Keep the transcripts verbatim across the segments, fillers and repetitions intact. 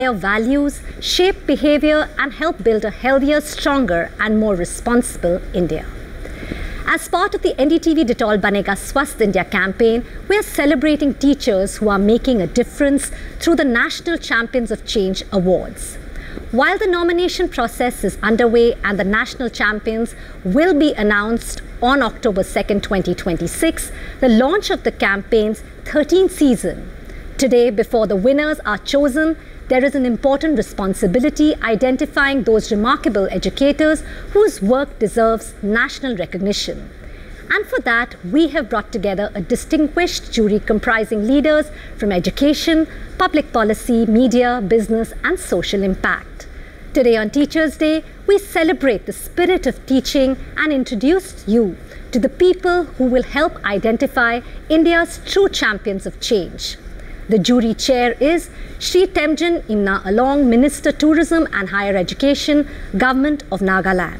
Their values shape behavior and help build a healthier, stronger and more responsible India. As part of the N D T V Detol Banega Swasth India campaign, we are celebrating teachers who are making a difference through the National Champions of Change Awards. While the nomination process is underway and the national champions will be announced on October second, twenty twenty-six, the launch of the campaign's thirteenth season. Today, before the winners are chosen, there is an important responsibility identifying those remarkable educators whose work deserves national recognition. And for that, we have brought together a distinguished jury comprising leaders from education, public policy, media, business, and social impact. Today on Teachers' Day, we celebrate the spirit of teaching and introduce you to the people who will help identify India's true champions of change. The jury chair is Shri Temjin Imna Along, Minister Tourism and Higher Education, Government of Nagaland.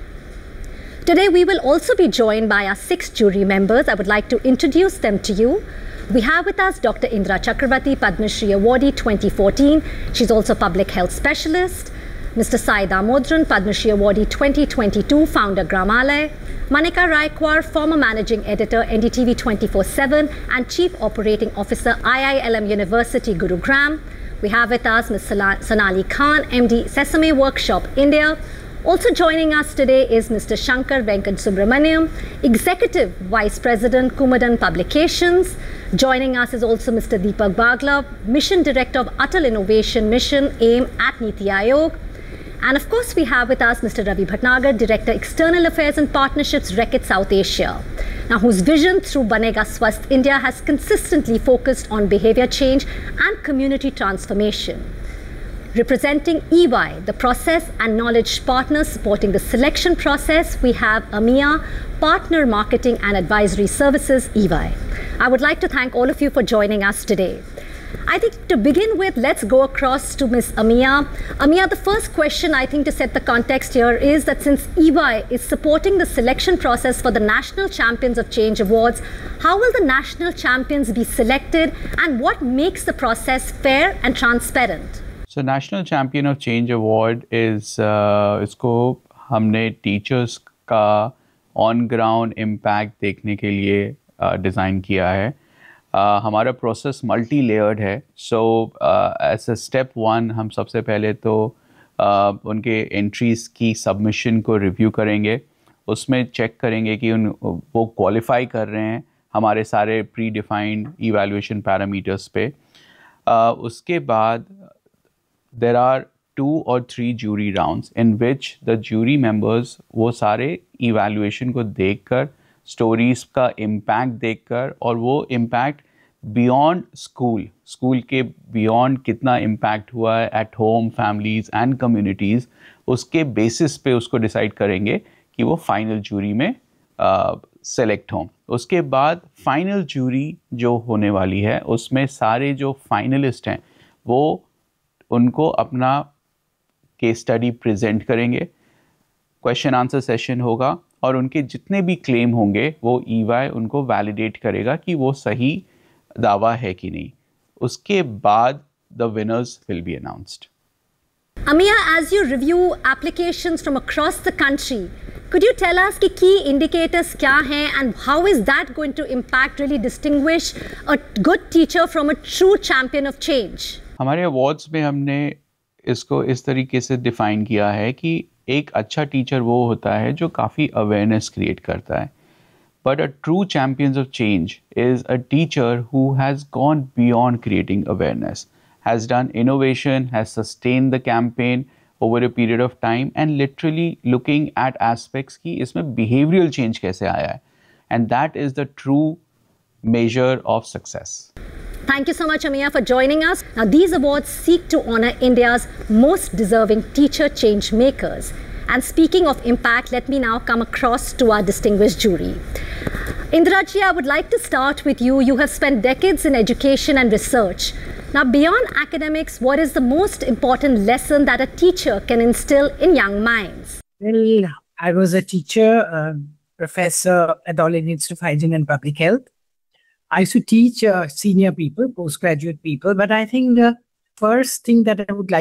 Today we will also be joined by our six jury members. I would like to introduce them to you. We have with us Doctor Indra Chakrabarti, Padma Shri Awardee twenty fourteen. She's also a public health specialist. Mister Sai Damodran, Padma Shri Awardee twenty twenty-two, founder Gramalaya. Manika Raikwar, former managing editor N D T V twenty-four seven and chief operating officer I I L M University, Gurugram. We have with us Miz Sonali Khan, M D Sesame Workshop, India. Also joining us today is Mister Shankar Venkat Subramaniam, Executive Vice President, Kumadan Publications. Joining us is also Mister Deepak Bagla, Mission Director of Atal Innovation Mission, AIM at Niti Aayog. And of course, we have with us Mister Ravi Bhatnagar, Director, External Affairs and Partnerships, Reckitt South Asia. Now, whose vision through Banega Swasth India has consistently focused on behavior change and community transformation. Representing E Y, the process and knowledge partner supporting the selection process, we have AMIA, Partner Marketing and Advisory Services, E Y. I would like to thank all of you for joining us today. I think to begin with, let's go across to Miz AMIA. AMIA, the first question I think to set the context here is that since E Y is supporting the selection process for the National Champions of Change Awards, how will the national champions be selected and what makes the process fair and transparent? So National Champion of Change Award is, uh, इसको हमने teachers का on ground impact देखने के लिए uh, design किया है. Uh, हमारा process multi layered है. So as a step one हम सबसे पहले तो uh, उनके एंट्रीज़ की सबमिशन को रिव्यू करेंगे. उसमें चेक करेंगे कि उन वो क्वालिफाई कर रहे हैं हमारे सारे प्री डिफाइंड इवैल्यूएशन पैरामीटर्स पे. uh, उसके बाद देर आर टू और three jury rounds in which the jury members वो सारे इवैल्यूएशन को देखकर, स्टोरीज़ का इम्पैक्ट देखकर, और वो इम्पैक्ट बियॉन्ड स्कूल स्कूल के बियॉन्ड कितना इम्पैक्ट हुआ है at home, families and communities, उसके बेसिस पे उसको डिसाइड करेंगे कि वो फाइनल जूरी में सेलेक्ट हों. उसके बाद फाइनल जूरी जो होने वाली है उसमें सारे जो फाइनलिस्ट हैं वो उनको अपना केस स्टडी प्रेजेंट करेंगे. क्वेश्चन आंसर सेशन होगा और उनके जितने भी क्लेम होंगे वो E Y उनको वैलिडेट करेगा कि वो सही दावा है कि नहीं. उसके बाद the winners will be announced. AMIA, as you review applications from across the country, could you tell us the key indicators क्या हैं and how is that going to impact, really distinguish a good teacher from a true champion of change? हमारे awards में हमने इसको इस तरीके से define किया है कि एक अच्छा टीचर वो होता है जो काफ़ी अवेयरनेस क्रिएट करता है. But a true champions of change is a teacher who has gone beyond creating awareness, has done innovation, has sustain the campaign over a period of time and literally looking at aspects की इसमें behavioural change कैसे आया है. And that is the true measure of success. Thank you so much, AMIA, for joining us. Now, these awards seek to honor India's most deserving teacher change makers. And speaking of impact, let me now come across to our distinguished jury. Indraji, I would like to start with you. You have spent decades in education and research. Now, beyond academics, what is the most important lesson that a teacher can instill in young minds? Well, I was a teacher, uh, professor at the All India Institute of Hygiene and Public Health. I used to teach uh, senior people, postgraduate people, but I think the first thing that I would like